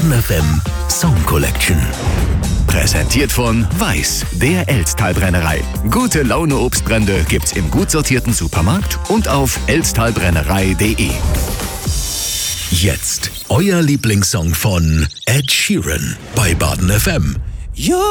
Baden FM Song Collection. Präsentiert von Weiß, der Elsttalbrennerei. Gute Laune Obstbrände gibt's im gut sortierten Supermarkt und auf elsttalbrennerei.de. Jetzt euer Lieblingssong von Ed Sheeran bei Baden FM.